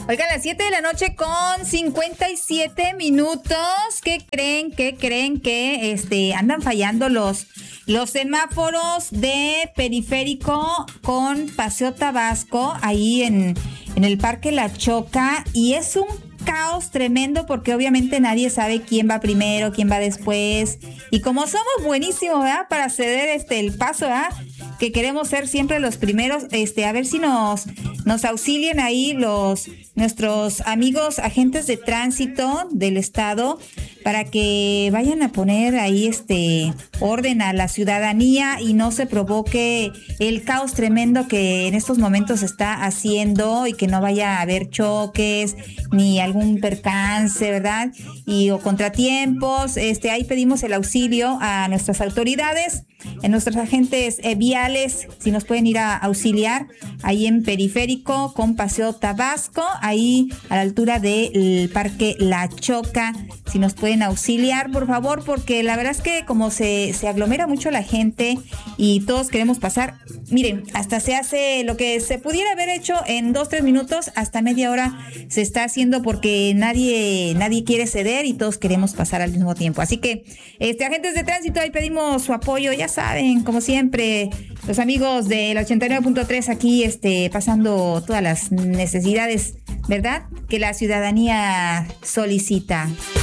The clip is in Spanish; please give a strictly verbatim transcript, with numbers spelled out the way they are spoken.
Oigan, las siete de la noche con cincuenta y siete minutos. ¿Qué creen? ¿Qué creen que este andan fallando los, los semáforos de Periférico con Paseo Tabasco ahí en, en el Parque La Choca? Y es un caos tremendo porque obviamente nadie sabe quién va primero, quién va después. Y como somos buenísimos, ¿verdad? Para ceder este el paso, ¿verdad? Que queremos ser siempre los primeros, este, a ver si nos, nos auxilian ahí los nuestros amigos agentes de tránsito del estado para que vayan a poner ahí este orden a la ciudadanía y no se provoque el caos tremendo que en estos momentos se está haciendo y que no vaya a haber choques ni algún percance, ¿verdad? Y o contratiempos. Este, ahí pedimos el auxilio a nuestras autoridades, a nuestros agentes eh, viales, si nos pueden ir a auxiliar ahí en Periférico con Paseo Tabasco, ahí a la altura del Parque La Choca, si nos pueden auxiliar, por favor, porque la verdad es que como se, se aglomera mucho la gente y todos queremos pasar, miren, hasta se hace lo que se pudiera haber hecho en dos, tres minutos, hasta media hora se está haciendo porque nadie, nadie quiere ceder y todos queremos pasar al mismo tiempo. Así que, este, agentes de tránsito, ahí pedimos su apoyo, ya saben, como siempre, los amigos del ochenta y nueve punto tres aquí, este, pasando todas las necesidades, ¿verdad?, que la ciudadanía solicita.